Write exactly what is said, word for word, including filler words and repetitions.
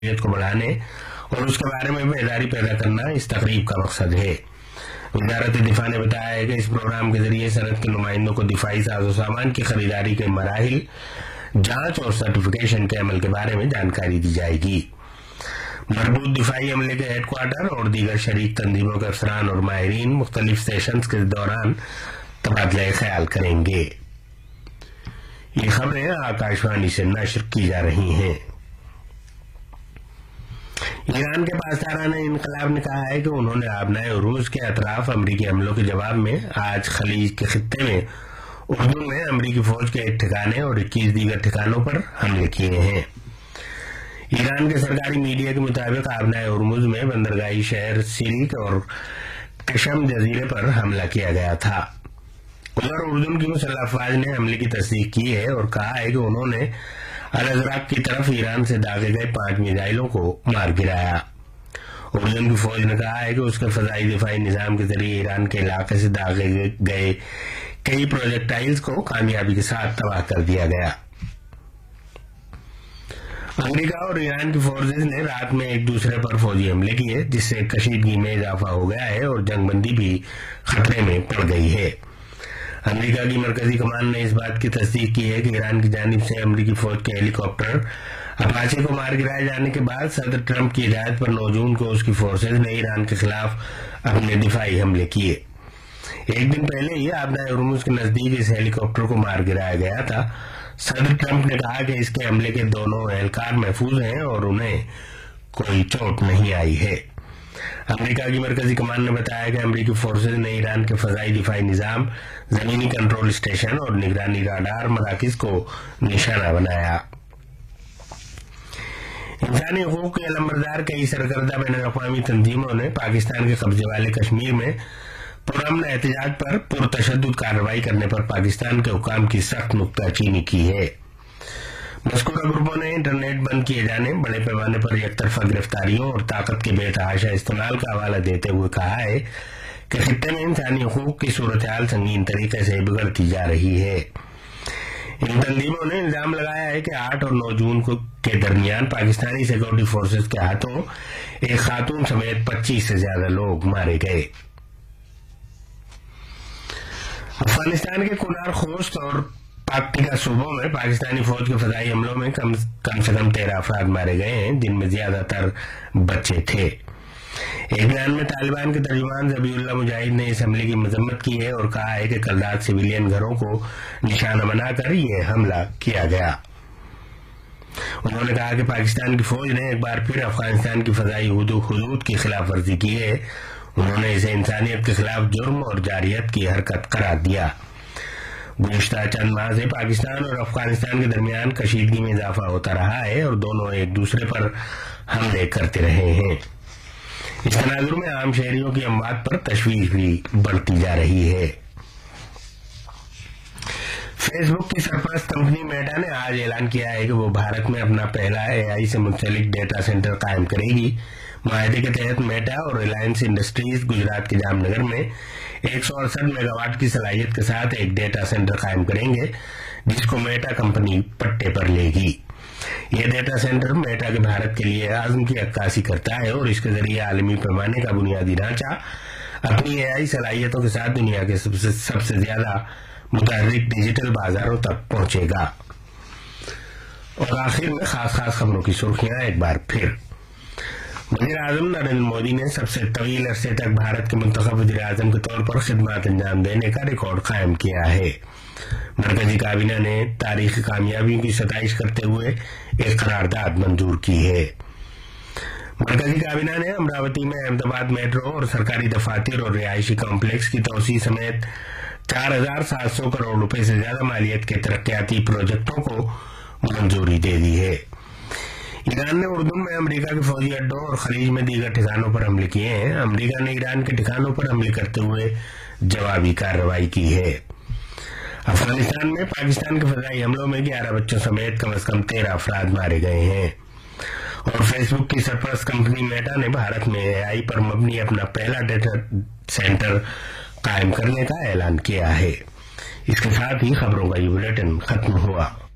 کو بڑھانے اور اس کے بارے میں بیداری پیدا کرنا اس تقریب کا مقصد ہے۔ وزارت دفاع نے بتایا ہے کہ اس پروگرام کے ذریعے صنعت کے نمائندوں کو دفاعی ساز و سامان کی خریداری کے مراحل، جانچ اور سرٹیفکیشن کے عمل کے بارے میں جانکاری دی جائے گی۔ مربوط دفاعی عملے کے ہیڈ کوارٹر اور دیگر شریک تنظیموں کے افسران اور ماہرین مختلف سیشنز کے دوران تبادلہ خیال کریں گے۔ یہ خبریں آکاشوانی سے نشر کی جا رہی ہیں۔ ایران کے پاسداران انقلاب نے کہا ہے کہ انہوں نے آبنائے عروج کے اطراف امریکی حملوں کے جواب میں آج خلیج کے خطے میں اردن میں امریکی فوج کے ایک ٹھکانے اور اکیس دیگر ٹھکانوں پر حملے کیے ہیں۔ ایران کے سرکاری میڈیا کے مطابق آبنائے ہرمز میں بندرگاہی شہر سیریک اور قشم جزیرے پر حملہ کیا گیا تھا۔ ادھر اردن کی مسلح افواج نے حملے کی تصدیق کی ہے اور کہا ہے کہ انہوں نے الازرق کی طرف ایران سے داغے گئے پانچ میزائلوں کو مار گرایا۔ اردن کی فوج نے کہا ہے کہ اس کے فضائی دفاعی نظام کے ذریعے ایران کے علاقے سے داغے گئے کئی پروجیکٹائلز کو کامیابی کے ساتھ تباہ کر دیا گیا۔ امریکہ اور ایران کی فورسز نے رات میں ایک دوسرے پر فوجی حملے کیے، جس سے کشیدگی میں اضافہ ہو گیا ہے اور جنگ بندی بھی خطرے میں پڑ گئی ہے۔ امریکہ کی مرکزی کمان نے اس بات کی تصدیق کی ہے کہ ایران کی جانب سے امریکی فوج کے ہیلی کاپٹر اپاچے کو مار گرائے جانے کے بعد صدر ٹرمپ کی ہدایت پر نو جون کو اس کی فورسز نے ایران کے خلاف اپنے دفاعی حملے کیے۔ ایک دن پہلے ہی آبنائے ہرمز کے نزدیک اس ہیلی کاپٹر کو مار گرایا گیا تھا۔ صدر ٹرمپ نے کہا کہ اس کے حملے کے دونوں اہلکار محفوظ ہیں اور انہیں کوئی چوٹ نہیں آئی ہے۔ امریکہ کی مرکزی کمان نے بتایا کہ امریکی فورسز نے ایران کے فضائی دفاعی نظام، زمینی کنٹرول اسٹیشن اور نگرانی راڈار مراکز کو نشانہ بنایا۔ انسانی حقوق کے علمبردار کئی سرکردہ بین الاقوامی تنظیموں نے پاکستان کے قبضے والے کشمیر میں پرامن احتجاج پر پرتشدد کارروائی کرنے پر پاکستان کے حکام کی سخت نکتہ چینی کی ہے۔ مذکورہ گروپوں نے انٹرنیٹ بند کیے جانے، بڑے پیمانے پر یک طرفہ گرفتاریوں اور طاقت کے بے تحاشا استعمال کا حوالہ دیتے ہوئے کہا ہے کہ خطے میں انسانی حقوق کی صورتحال سنگین طریقے سے بگڑتی جا رہی ہے۔ ان تنظیموں نے الزام لگایا ہے کہ آٹھ اور نو جون کے درمیان پاکستانی سیکورٹی فورسز کے ہاتھوں ایک خاتون سمیت پچیس سے زیادہ لوگ مارے گئے۔ افغانستان کے کنار خوست اور پاکتیکا صوبوں میں پاکستانی فوج کے فضائی حملوں میں کم کم سے کم تیرہ افراد مارے گئے ہیں، جن میں زیادہ تر بچے تھے۔ ایک بیان میں طالبان کے ترجمان ذبیح اللہ مجاہد نے اس حملے کی مذمت کی ہے اور کہا ہے کہ کل رات سویلین گھروں کو نشانہ بنا کر یہ حملہ کیا گیا۔ انہوں نے کہا کہ پاکستان کی فوج نے ایک بار پھر افغانستان کی فضائی حدود کی خلاف ورزی کی ہے۔ انہوں نے اسے انسانیت کے خلاف جرم اور جارحیت کی حرکت قرار دیا۔ گزشتہ چند ماہ سے پاکستان اور افغانستان کے درمیان کشیدگی میں اضافہ ہوتا رہا ہے اور دونوں ایک دوسرے پر حملے کرتے رہے ہیں۔ اس تناظر میں عام شہریوں کی اموات پر تشویش بھی بڑھتی جا رہی ہے۔ فیس بک کی سرپرست کمپنی میٹا نے آج اعلان کیا ہے کہ وہ بھارت میں اپنا پہلا اے آئی سے منسلک ڈیٹا سینٹر قائم کرے گی۔ معاہدے کے تحت میٹا اور ریلائنس انڈسٹریز گجرات کے جام نگر میں ایک سو اڑسٹھ میگا واٹ کی صلاحیت کے ساتھ ایک ڈیٹا سینٹر قائم کریں گے، جس کو میٹا کمپنی پٹے پر لے گی۔ یہ ڈیٹا سینٹر میٹا کے بھارت کے لیے عزم کی عکاسی کرتا ہے اور اس کے ذریعے عالمی پیمانے کا بنیادی ڈھانچہ اپنی اے آئی صلاحیتوں کے ساتھ دنیا کے سب سے سب سے زیادہ متحرک ڈیجیٹل بازاروں تک پہنچے گا۔ اور آخر میں خاص خاص خبروں کی سرخیاں ایک بار پھر۔ وزیر اعظم نریندر مودی نے سب سے طویل عرصے تک بھارت کے منتخب وزیر اعظم کے طور پر خدمات انجام دینے کا ریکارڈ قائم کیا ہے۔ مرکزی کابینہ نے تاریخی کامیابیوں کی ستائش کرتے ہوئے ایک قرارداد منظور کی ہے۔ مرکزی کابینہ نے امراوتی میں احمد آباد میٹرو اور سرکاری دفاتر اور رہائشی کمپلیکس کی توسیع سمیت چار ہزار سات سو کروڑ روپے سے زیادہ مالیت کے ترقیاتی پروجیکٹوں کو منظوری دے دی ہے۔ ایران نے اردن میں امریکہ کے فوجی اڈوں اور خلیج میں دیگر ٹھکانوں پر حملے کیے ہیں۔ امریکہ نے ایران کے ٹھکانوں پر حملے کرتے ہوئے جوابی کارروائی کی ہے۔ افغانستان میں پاکستان کے فضائی حملوں میں گیارہ بچوں سمیت کم از کم تیرہ افراد مارے گئے ہیں۔ اور فیس بک کی سرپرست کمپنی میٹا نے بھارت میں اے آئی پر مبنی اپنا پہلا ڈیٹا سینٹر قائم کرنے کا اعلان کیا ہے۔ اس کے ساتھ ہی خبروں کا یہ بلیٹن ختم ہوا۔